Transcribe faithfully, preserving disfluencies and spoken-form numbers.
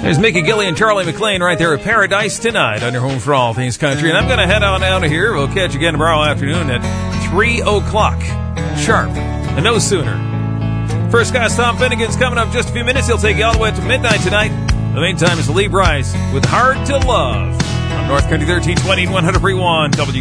There's Mickey Gilley and Charlie McLean right there at Paradise Tonight on your home for all things country. And I'm going to head on out of here. We'll catch you again tomorrow afternoon at three o'clock sharp, and no sooner. First guy, Tom Finnegan's coming up in just a few minutes. He'll take you all the way to midnight tonight. In the meantime, it's Lee Bryce with Hard to Love on North Country thirteen twenty and one hundred point one W.